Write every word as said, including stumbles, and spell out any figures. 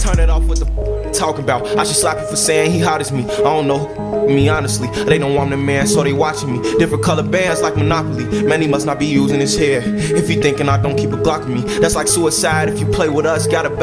turn it off with the talking about. I should slap you for saying he hot as me. I don't know me honestly. They know I'm the man, so they watching me. Different color bands like Monopoly. Man, he must not be using his hair. If he thinking I don't keep a Glock with me, that's like suicide. If you play with us, gotta bet.